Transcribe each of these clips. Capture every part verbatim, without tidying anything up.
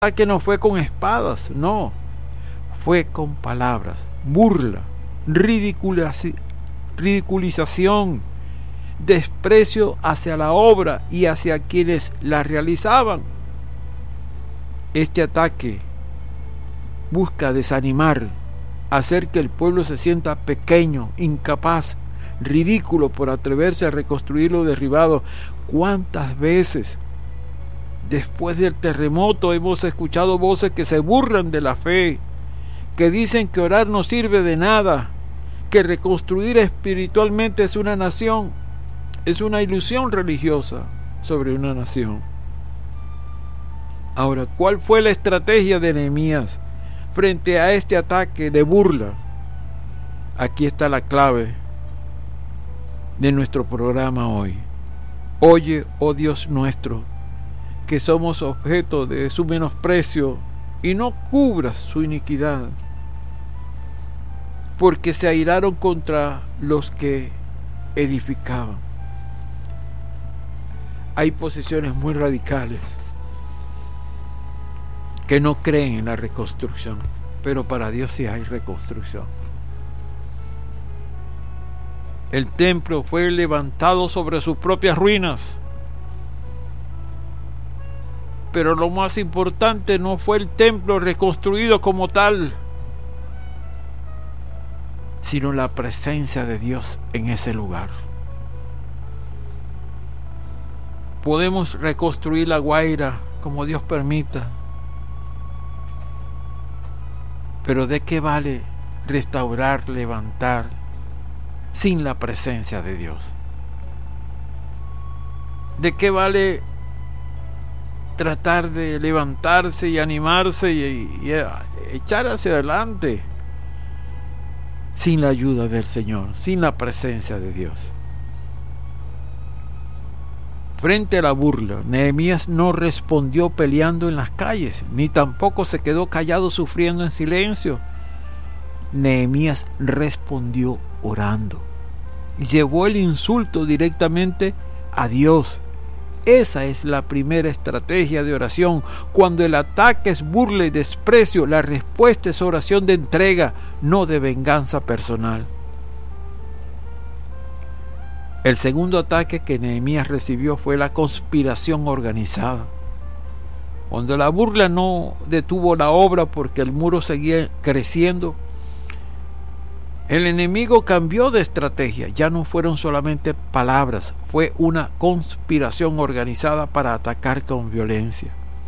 que no fue con espadas, no, fue con palabras, burla, ridiculización, desprecio hacia la obra y hacia quienes la realizaban. Este ataque busca desanimar, hacer que el pueblo se sienta pequeño, incapaz, ridículo por atreverse a reconstruir lo derribado. ¿Cuántas veces después del terremoto hemos escuchado voces que se burlan de la fe, que dicen que orar no sirve de nada, que reconstruir espiritualmente es una nación, es una ilusión religiosa sobre una nación? Ahora, ¿cuál fue la estrategia de Nehemías frente a este ataque de burla? Aquí está la clave de nuestro programa hoy. Oye, oh Dios nuestro, que somos objeto de su menosprecio, y no cubras su iniquidad, porque se airaron contra los que edificaban. Hay posiciones muy radicales que no creen en la reconstrucción, pero para Dios sí hay reconstrucción. El templo fue levantado sobre sus propias ruinas, pero lo más importante no fue el templo reconstruido como tal, sino la presencia de Dios en ese lugar. Podemos reconstruir La Guaira como Dios permita, pero ¿de qué vale restaurar, levantar sin la presencia de Dios? ¿De qué vale tratar de levantarse y animarse y, y echar hacia adelante sin la ayuda del Señor, sin la presencia de Dios? Frente a la burla, Nehemías no respondió peleando en las calles, ni tampoco se quedó callado sufriendo en silencio. Nehemías respondió orando. Llevó el insulto directamente a Dios. Esa es la primera estrategia de oración. Cuando el ataque es burla y desprecio, la respuesta es oración de entrega, no de venganza personal. El segundo ataque que Nehemías recibió fue la conspiración organizada. Cuando la burla no detuvo la obra porque el muro seguía creciendo, el enemigo cambió de estrategia. Ya no fueron solamente palabras, fue una conspiración organizada para atacar con violencia.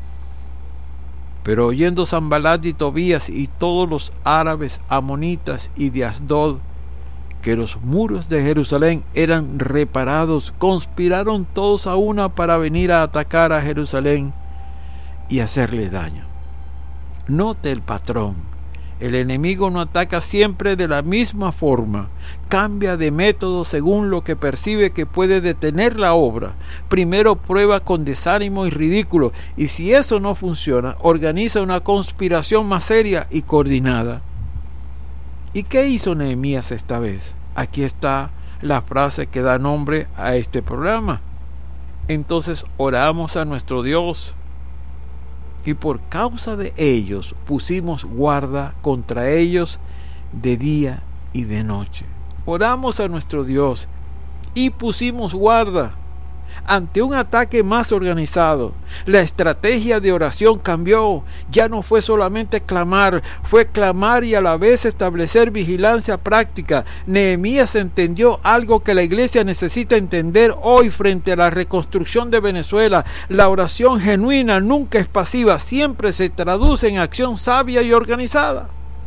Pero oyendo Sanbalat y Tobías y todos los árabes, amonitas y de Asdod, que los muros de Jerusalén eran reparados, conspiraron todos a una para venir a atacar a Jerusalén y hacerle daño. Note el patrón. El enemigo no ataca siempre de la misma forma, cambia de método según lo que percibe que puede detener la obra. Primero prueba con desánimo y ridículo, y si eso no funciona, organiza una conspiración más seria y coordinada. ¿Y qué hizo Nehemías esta vez? Aquí está la frase que da nombre a este programa. Entonces oramos a nuestro Dios, y por causa de ellos pusimos guarda contra ellos de día y de noche. Oramos a nuestro Dios y pusimos guarda ante un ataque más organizado. La estrategia de oración cambió. Ya no fue solamente clamar, fue clamar y a la vez establecer vigilancia práctica. Nehemías entendió algo que la iglesia necesita entender hoy frente a la reconstrucción de Venezuela. La oración genuina nunca es pasiva, siempre se traduce en acción sabia y organizada.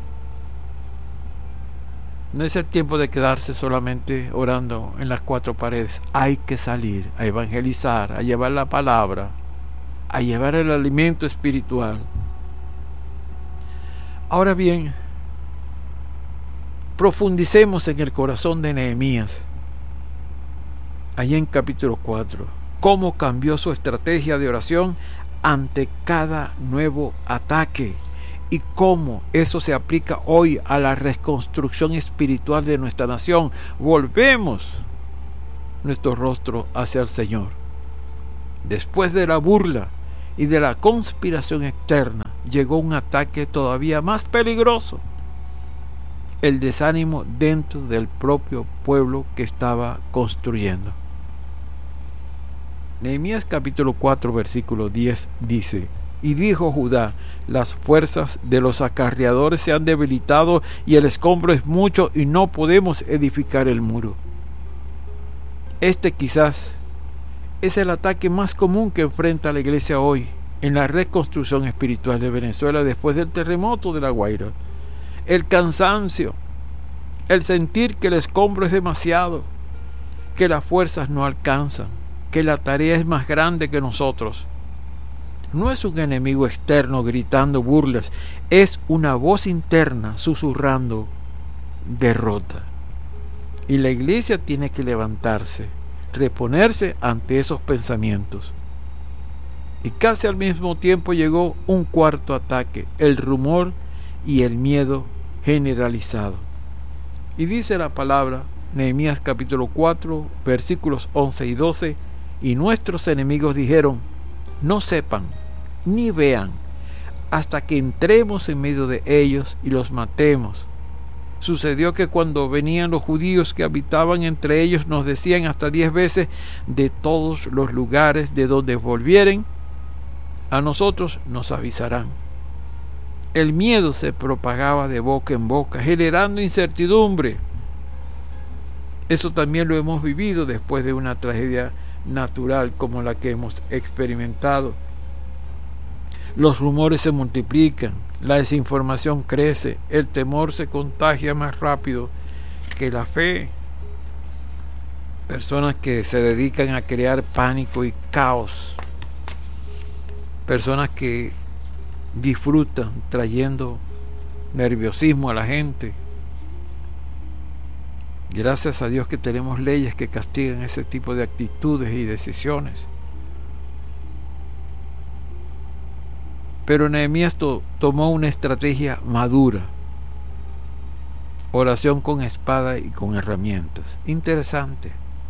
No es el tiempo de quedarse solamente orando en las cuatro paredes. Hay que salir a evangelizar, a llevar la palabra, a llevar el alimento espiritual. Ahora bien, profundicemos en el corazón de Nehemías. Allí en capítulo cuatro, cómo cambió su estrategia de oración ante cada nuevo ataque. Y cómo eso se aplica hoy a la reconstrucción espiritual de nuestra nación. Volvemos nuestro rostro hacia el Señor. Después de la burla y de la conspiración externa llegó un ataque todavía más peligroso: el desánimo dentro del propio pueblo que estaba construyendo. Nehemías capítulo cuatro versículo diez dice: y dijo Judá, las fuerzas de los acarreadores se han debilitado y el escombro es mucho y no podemos edificar el muro. Este quizás es el ataque más común que enfrenta la iglesia hoy en la reconstrucción espiritual de Venezuela después del terremoto de La Guaira. El cansancio, el sentir que el escombro es demasiado, que las fuerzas no alcanzan, que la tarea es más grande que nosotros. No es un enemigo externo gritando burlas, es una voz interna susurrando derrota. Y la iglesia tiene que levantarse, reponerse ante esos pensamientos. Y casi al mismo tiempo llegó un cuarto ataque: el rumor y el miedo generalizado. Y dice la palabra, Nehemías capítulo cuatro, versículos once y doce: y nuestros enemigos dijeron, no sepan ni vean hasta que entremos en medio de ellos y los matemos. Sucedió que cuando venían los judíos que habitaban entre ellos, nos decían hasta diez veces: de todos los lugares de donde volvieren, a nosotros nos avisarán. El miedo se propagaba de boca en boca, generando incertidumbre. Eso también lo hemos vivido después de una tragedia natural como la que hemos experimentado. Los rumores se multiplican, la desinformación crece, el temor se contagia más rápido que la fe. Personas que se dedican a crear pánico y caos. Personas que disfrutan trayendo nerviosismo a la gente. Gracias a Dios que tenemos leyes que castigan ese tipo de actitudes y decisiones. Pero Nehemías to- tomó una estrategia madura: oración con espada y con herramientas. Interesante.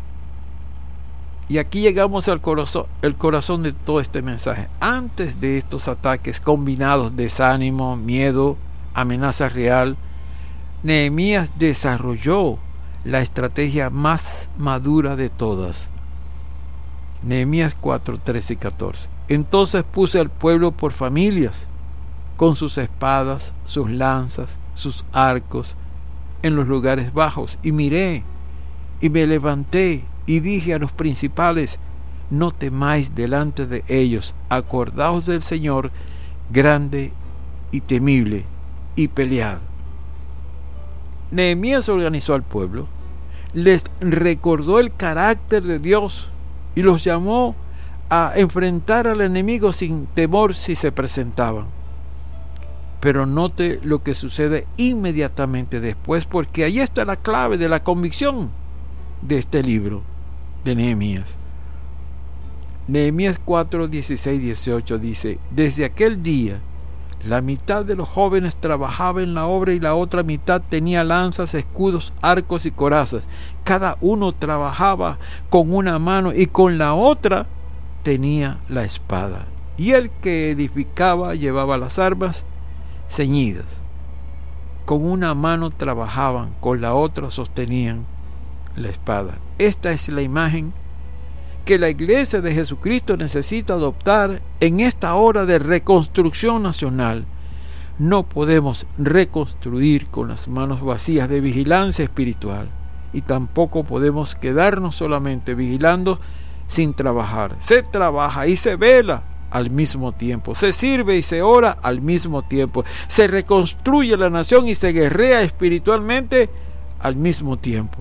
Y aquí llegamos al corazón, el corazón de todo este mensaje. Antes de estos ataques combinados, desánimo, miedo, amenaza real, Nehemías desarrolló la estrategia más madura de todas. Nehemías cuatro, trece y catorce. Entonces puse al pueblo por familias, con sus espadas, sus lanzas, sus arcos, en los lugares bajos, y miré, y me levanté, y dije a los principales: no temáis delante de ellos, acordaos del Señor grande y temible, y pelead. Nehemías organizó al pueblo, les recordó el carácter de Dios y los llamó a enfrentar al enemigo sin temor si se presentaban. Pero note lo que sucede inmediatamente después, porque ahí está la clave de la convicción de este libro de Nehemías. Nehemías cuatro, dieciséis y dieciocho dice: desde aquel día la mitad de los jóvenes trabajaba en la obra y la otra mitad tenía lanzas, escudos, arcos y corazas. Cada uno trabajaba con una mano y con la otra tenía la espada. Y el que edificaba llevaba las armas ceñidas. Con una mano trabajaban, con la otra sostenían la espada. Esta es la imagen que la Iglesia de Jesucristo necesita adoptar en esta hora de reconstrucción nacional. No podemos reconstruir con las manos vacías de vigilancia espiritual, y tampoco podemos quedarnos solamente vigilando sin trabajar. Se trabaja y se vela al mismo tiempo, se sirve y se ora al mismo tiempo, se reconstruye la nación y se guerrea espiritualmente al mismo tiempo.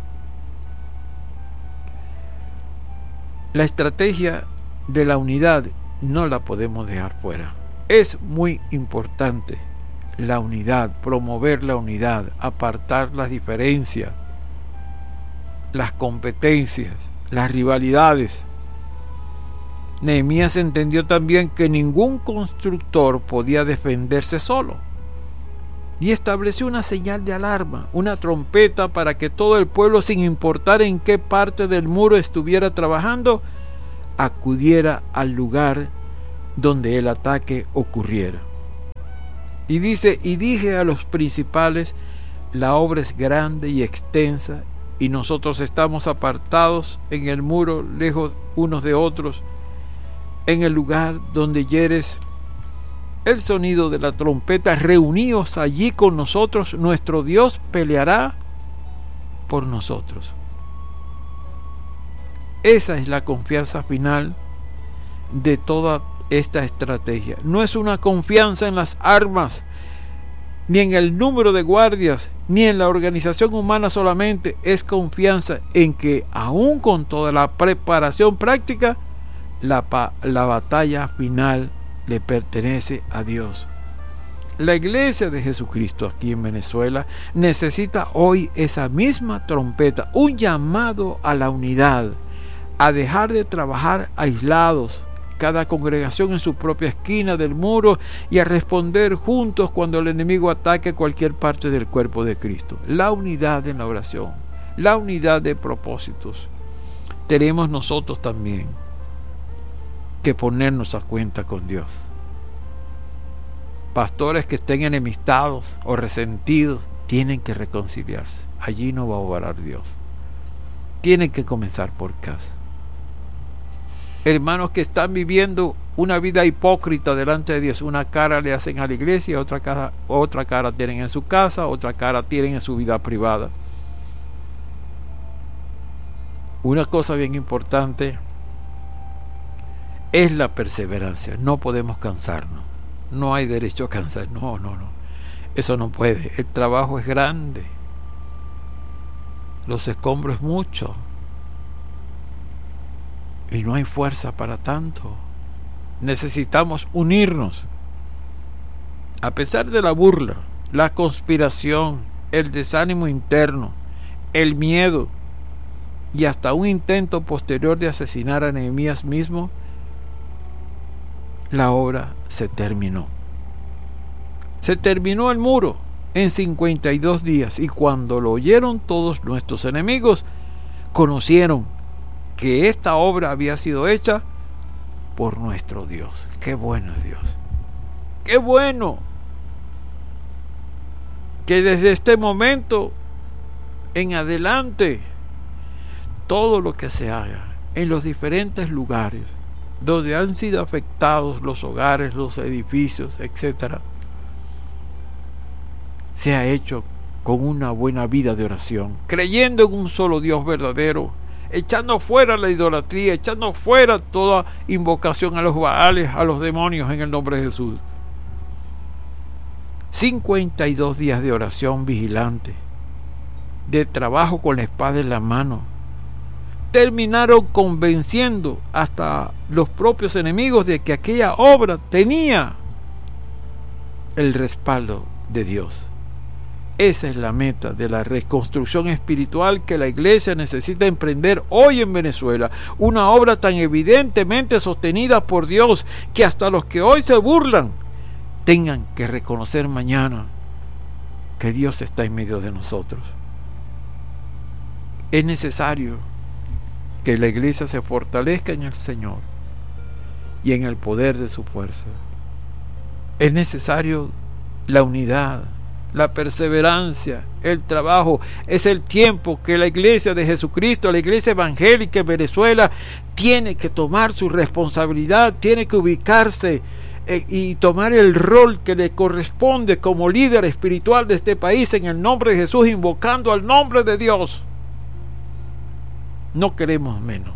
La estrategia de la unidad no la podemos dejar fuera. Es muy importante la unidad, promover la unidad, apartar las diferencias, las competencias, las rivalidades. Nehemías entendió también que ningún constructor podía defenderse solo, y estableció una señal de alarma, una trompeta, para que todo el pueblo, sin importar en qué parte del muro estuviera trabajando, acudiera al lugar donde el ataque ocurriera. Y dice, y dije a los principales, la obra es grande y extensa, y nosotros estamos apartados en el muro, lejos unos de otros, en el lugar donde yeres el sonido de la trompeta. Reuníos allí con nosotros, nuestro Dios peleará por nosotros. Esa es la confianza final de toda esta estrategia. No es una confianza en las armas, ni en el número de guardias, ni en la organización humana solamente. Es confianza en que, aún con toda la preparación práctica, la, la batalla final le pertenece a Dios. La Iglesia de Jesucristo aquí en Venezuela necesita hoy esa misma trompeta, un llamado a la unidad, a dejar de trabajar aislados, cada congregación en su propia esquina del muro, y a responder juntos cuando el enemigo ataque cualquier parte del cuerpo de Cristo. La unidad en la oración, la unidad de propósitos. Tenemos nosotros también que ponernos a cuenta con Dios. Pastores que estén enemistados o resentidos tienen que reconciliarse. Allí no va a obrar Dios. Tienen que comenzar por casa. Hermanos que están viviendo una vida hipócrita delante de Dios, una cara le hacen a la iglesia, otra cara, otra cara tienen en su casa, otra cara tienen en su vida privada. Una cosa bien importante es la perseverancia. No podemos cansarnos. No hay derecho a cansar. No, no, no. Eso no puede. El trabajo es grande. Los escombros es mucho. Y no hay fuerza para tanto. Necesitamos unirnos. A pesar de la burla, la conspiración, el desánimo interno, el miedo y hasta un intento posterior de asesinar a Nehemías mismo, la obra se terminó. Se terminó el muro en cincuenta y dos días, y cuando lo oyeron todos nuestros enemigos, conocieron que esta obra había sido hecha por nuestro Dios. ¡Qué bueno es Dios! ¡Qué bueno! Que desde este momento en adelante, todo lo que se haga en los diferentes lugares donde han sido afectados los hogares, los edificios, etcétera, se ha hecho con una buena vida de oración, creyendo en un solo Dios verdadero, echando fuera la idolatría, echando fuera toda invocación a los Baales, a los demonios, en el nombre de Jesús. cincuenta y dos días de oración vigilante, de trabajo con la espada en la mano, terminaron convenciendo hasta los propios enemigos de que aquella obra tenía el respaldo de Dios. Esa es la meta de la reconstrucción espiritual que la iglesia necesita emprender hoy en Venezuela. Una obra tan evidentemente sostenida por Dios que hasta los que hoy se burlan tengan que reconocer mañana que Dios está en medio de nosotros. Es necesario que la iglesia se fortalezca en el Señor y en el poder de su fuerza. Es necesario la unidad, la perseverancia, el trabajo. Es el tiempo que la iglesia de Jesucristo, la iglesia evangélica en Venezuela, tiene que tomar su responsabilidad, tiene que ubicarse eh, y tomar el rol que le corresponde como líder espiritual de este país, en el nombre de Jesús, invocando al nombre de Dios. No queremos menos.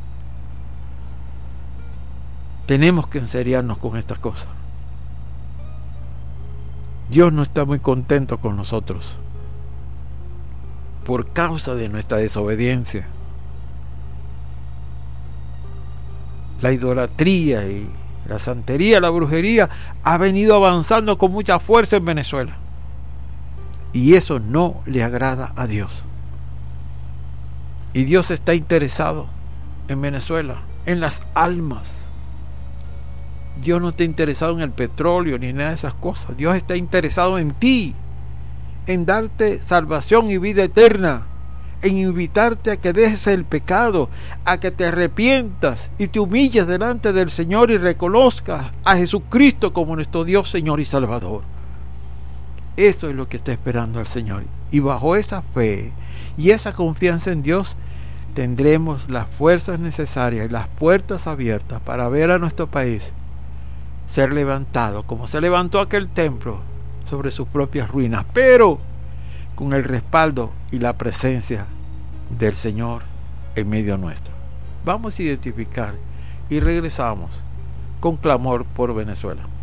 Tenemos que enseriarnos con estas cosas. Dios no está muy contento con nosotros por causa de nuestra desobediencia. La idolatría y la santería, la brujería ha venido avanzando con mucha fuerza en Venezuela, y eso no le agrada a Dios. Y Dios está interesado en Venezuela, en las almas. Dios no está interesado en el petróleo ni nada de esas cosas. Dios está interesado en ti, en darte salvación y vida eterna, en invitarte a que dejes el pecado, a que te arrepientas y te humilles delante del Señor y reconozcas a Jesucristo como nuestro Dios, Señor y Salvador. Esto es lo que está esperando el Señor. Y bajo esa fe y esa confianza en Dios, tendremos las fuerzas necesarias y las puertas abiertas para ver a nuestro país ser levantado, como se levantó aquel templo sobre sus propias ruinas, pero con el respaldo y la presencia del Señor en medio nuestro. Vamos a identificar y regresamos con clamor por Venezuela.